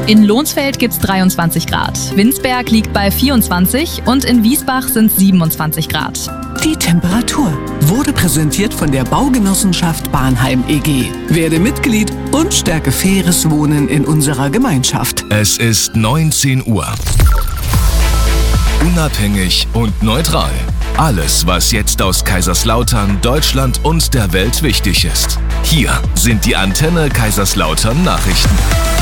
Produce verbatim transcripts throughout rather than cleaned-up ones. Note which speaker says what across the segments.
Speaker 1: In Lonsfeld gibt's dreiundzwanzig Grad, Winsberg liegt bei vierundzwanzig und in Wiesbach sind siebenundzwanzig Grad.
Speaker 2: Die Temperatur wurde präsentiert von der Baugenossenschaft Bahnheim E G. Werde Mitglied und stärke faires Wohnen in unserer Gemeinschaft.
Speaker 3: Es ist neunzehn Uhr. Unabhängig und neutral. Alles, was jetzt aus Kaiserslautern, Deutschland und der Welt wichtig ist. Hier sind die Antenne Kaiserslautern Nachrichten.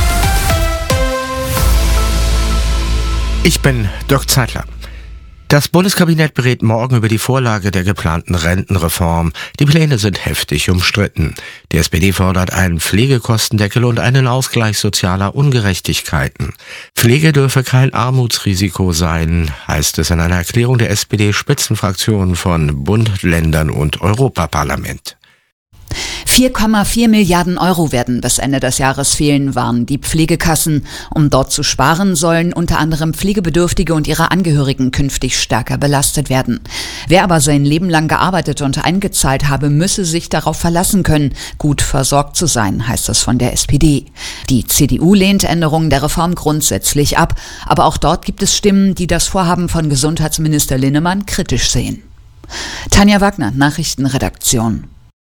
Speaker 4: Ich bin Dirk Zeitler. Das Bundeskabinett berät morgen über die Vorlage der geplanten Rentenreform. Die Pläne sind heftig umstritten. Die S P D fordert einen Pflegekostendeckel und einen Ausgleich sozialer Ungerechtigkeiten. Pflege dürfe kein Armutsrisiko sein, heißt es in einer Erklärung der S P D-Spitzenfraktionen von Bund, Ländern und Europaparlament.
Speaker 5: vier Komma vier Milliarden Euro werden bis Ende des Jahres fehlen, warnen die Pflegekassen. Um dort zu sparen, sollen unter anderem Pflegebedürftige und ihre Angehörigen künftig stärker belastet werden. Wer aber sein Leben lang gearbeitet und eingezahlt habe, müsse sich darauf verlassen können, gut versorgt zu sein, heißt es von der S P D. Die C D U lehnt Änderungen der Reform grundsätzlich ab, aber auch dort gibt es Stimmen, die das Vorhaben von Gesundheitsminister Linnemann kritisch sehen. Tanja Wagner, Nachrichtenredaktion.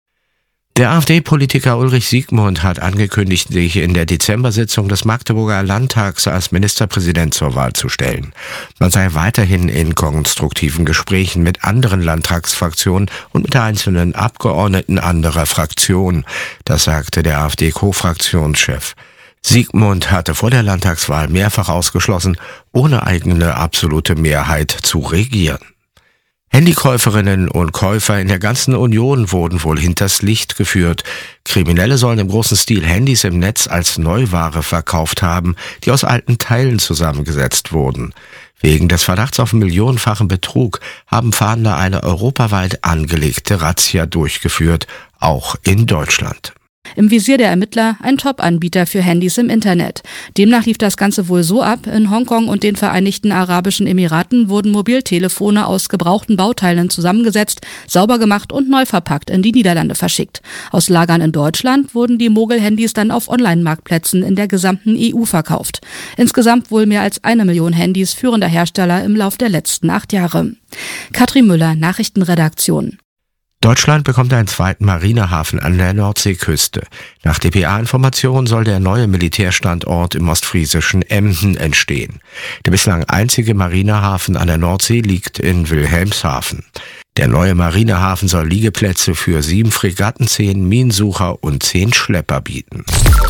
Speaker 4: Der AfD-Politiker Ulrich Siegmund hat angekündigt, sich in der Dezember-Sitzung des Magdeburger Landtags als Ministerpräsident zur Wahl zu stellen. Man sei weiterhin in konstruktiven Gesprächen mit anderen Landtagsfraktionen und mit einzelnen Abgeordneten anderer Fraktionen. Das sagte der AfD-Co-Fraktionschef. Siegmund hatte vor der Landtagswahl mehrfach ausgeschlossen, ohne eigene absolute Mehrheit zu regieren. Handykäuferinnen und Käufer in der ganzen Union wurden wohl hinters Licht geführt. Kriminelle sollen im großen Stil Handys im Netz als Neuware verkauft haben, die aus alten Teilen zusammengesetzt wurden. Wegen des Verdachts auf millionenfachen Betrug haben Fahnder eine europaweit angelegte Razzia durchgeführt, auch in Deutschland.
Speaker 6: Im Visier der Ermittler ein Top-Anbieter für Handys im Internet. Demnach lief das Ganze wohl so ab: In Hongkong und den Vereinigten Arabischen Emiraten wurden Mobiltelefone aus gebrauchten Bauteilen zusammengesetzt, sauber gemacht und neu verpackt in die Niederlande verschickt. Aus Lagern in Deutschland wurden die Mogel-Handys dann auf Online-Marktplätzen in der gesamten E U verkauft. Insgesamt wohl mehr als eine Million Handys führender Hersteller im Lauf der letzten acht Jahre. Katrin Müller, Nachrichtenredaktion.
Speaker 4: Deutschland bekommt einen zweiten Marinehafen an der Nordseeküste. Nach D P A-Informationen soll der neue Militärstandort im ostfriesischen Emden entstehen. Der bislang einzige Marinehafen an der Nordsee liegt in Wilhelmshaven. Der neue Marinehafen soll Liegeplätze für sieben Fregatten, zehn Minensucher und zehn Schlepper bieten.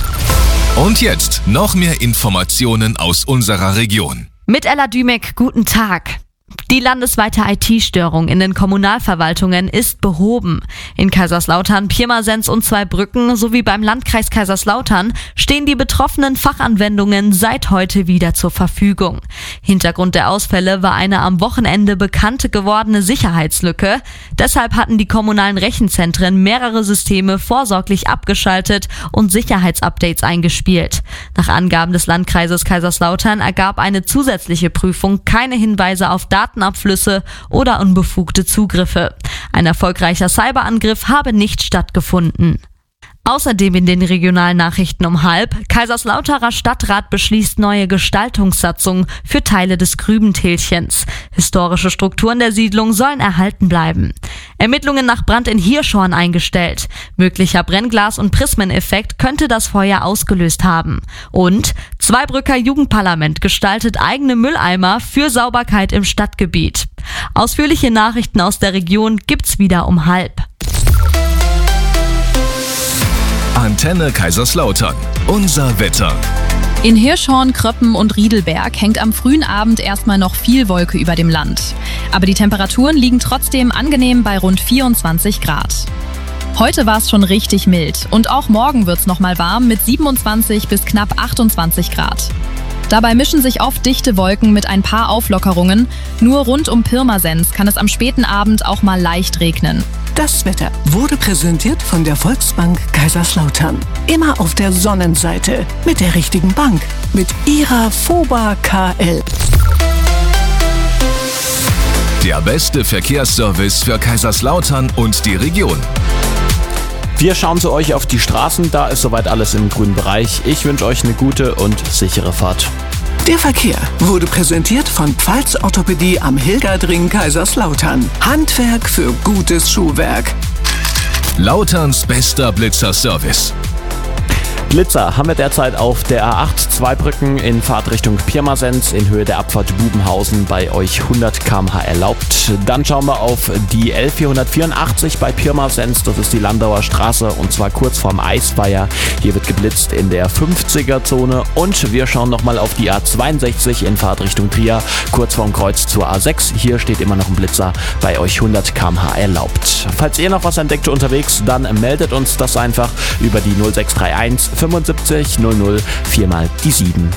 Speaker 3: Und jetzt noch mehr Informationen aus unserer Region.
Speaker 7: Mit Ella Dümek, guten Tag. Die landesweite I T-Störung in den Kommunalverwaltungen ist behoben. In Kaiserslautern, Pirmasens und Zweibrücken sowie beim Landkreis Kaiserslautern stehen die betroffenen Fachanwendungen seit heute wieder zur Verfügung. Hintergrund der Ausfälle war eine am Wochenende bekannt gewordene Sicherheitslücke. Deshalb hatten die kommunalen Rechenzentren mehrere Systeme vorsorglich abgeschaltet und Sicherheitsupdates eingespielt. Nach Angaben des Landkreises Kaiserslautern ergab eine zusätzliche Prüfung keine Hinweise auf Datenabflüsse oder unbefugte Zugriffe. Ein erfolgreicher Cyberangriff habe nicht stattgefunden. Außerdem in den regionalen Nachrichten um halb: Kaiserslauterer Stadtrat beschließt neue Gestaltungssatzung für Teile des Grübentälchens. Historische Strukturen der Siedlung sollen erhalten bleiben. Ermittlungen nach Brand in Hirschhorn eingestellt. Möglicher Brennglas- und Prismeneffekt könnte das Feuer ausgelöst haben. Und Zweibrücker Jugendparlament gestaltet eigene Mülleimer für Sauberkeit im Stadtgebiet. Ausführliche Nachrichten aus der Region gibt's wieder um halb.
Speaker 3: Antenne Kaiserslautern. Unser Wetter.
Speaker 1: In Hirschhorn, Kröppen und Riedelberg hängt am frühen Abend erstmal noch viel Wolke über dem Land. Aber die Temperaturen liegen trotzdem angenehm bei rund vierundzwanzig Grad. Heute war es schon richtig mild und auch morgen wird es nochmal warm mit siebenundzwanzig bis knapp achtundzwanzig Grad. Dabei mischen sich oft dichte Wolken mit ein paar Auflockerungen. Nur rund um Pirmasens kann es am späten Abend auch mal leicht regnen.
Speaker 2: Das Wetter wurde präsentiert von der Volksbank Kaiserslautern. Immer auf der Sonnenseite mit der richtigen Bank. Mit ihrer FOBA K L.
Speaker 3: Der beste Verkehrsservice für Kaiserslautern und die Region.
Speaker 8: Wir schauen zu euch auf die Straßen, da ist soweit alles im grünen Bereich. Ich wünsche euch eine gute und sichere Fahrt.
Speaker 2: Der Verkehr wurde präsentiert von Pfalz Orthopädie am Hilgerdring Kaiserslautern. Handwerk für gutes Schuhwerk.
Speaker 3: Lauterns bester Blitzer-Service.
Speaker 8: Blitzer haben wir derzeit auf der A acht, zwei Brücken in Fahrtrichtung Pirmasens in Höhe der Abfahrt Bubenhausen bei euch hundert Kilometer pro Stunde erlaubt. Dann schauen wir auf die L vierhundertvierundachtzig bei Pirmasens, das ist die Landauer Straße und zwar kurz vorm Eisweiher. Hier wird geblitzt in der fünfziger Zone und wir schauen nochmal auf die A zweiundsechzig in Fahrtrichtung Trier, kurz vorm Kreuz zur A sechs. Hier steht immer noch ein Blitzer, bei euch hundert Kilometer pro Stunde erlaubt. Falls ihr noch was entdeckt unterwegs, dann meldet uns das einfach über die null sechs drei eins fünfundsiebzig null null viermal die sieben.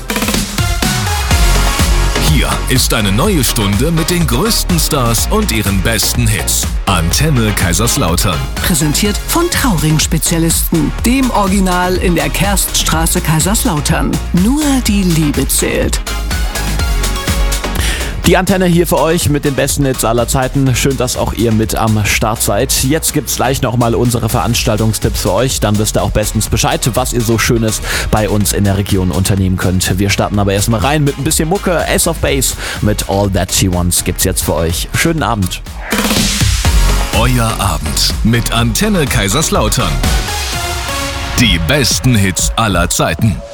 Speaker 3: Hier ist eine neue Stunde mit den größten Stars und ihren besten Hits. Antenne Kaiserslautern.
Speaker 2: Präsentiert von Trauring-Spezialisten, dem Original in der Kerststraße Kaiserslautern. Nur die Liebe zählt.
Speaker 8: Die Antenne hier für euch mit den besten Hits aller Zeiten. Schön, dass auch ihr mit am Start seid. Jetzt gibt's gleich nochmal unsere Veranstaltungstipps für euch. Dann wisst ihr auch bestens Bescheid, was ihr so Schönes bei uns in der Region unternehmen könnt. Wir starten aber erstmal rein mit ein bisschen Mucke. Ace of Base mit All That She Wants gibt's jetzt für euch. Schönen Abend.
Speaker 3: Euer Abend mit Antenne Kaiserslautern. Die besten Hits aller Zeiten.